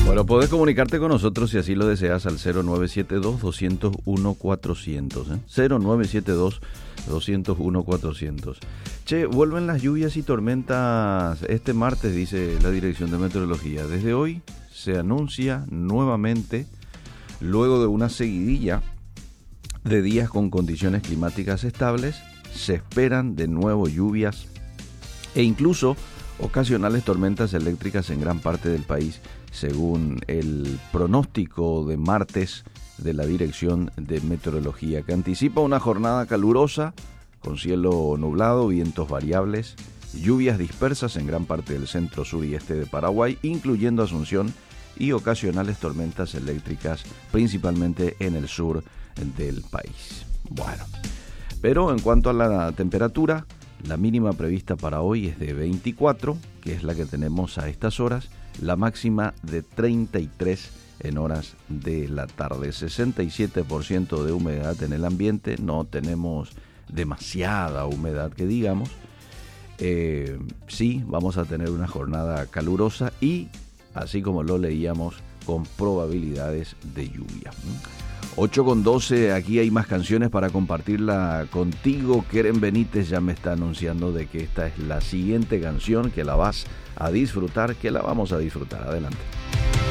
Bueno, podés comunicarte con nosotros si así lo deseas al 0972-201-400. 0972-201-400. Che, vuelven las lluvias y tormentas este martes, dice la Dirección de Meteorología. Desde hoy se anuncia nuevamente, luego de una seguidilla de días con condiciones climáticas estables, se esperan de nuevo lluvias e incluso ocasionales tormentas eléctricas en gran parte del país, según el pronóstico de martes de la Dirección de Meteorología, que anticipa una jornada calurosa con cielo nublado, vientos variables, lluvias dispersas en gran parte del centro, sur y este de Paraguay, incluyendo Asunción, y ocasionales tormentas eléctricas, principalmente en el sur del país. Bueno, pero en cuanto a la temperatura, la mínima prevista para hoy es de 24, que es la que tenemos a estas horas, la máxima de 33 en horas de la tarde, 67% de humedad en el ambiente, no tenemos demasiada humedad que digamos. Sí, vamos a tener una jornada calurosa y, así como lo leíamos, con probabilidades de lluvia. 8:12, aquí hay más canciones para compartirla contigo. Keren Benítez ya me está anunciando de que esta es la siguiente canción, que la vas a disfrutar, que la vamos a disfrutar. Adelante.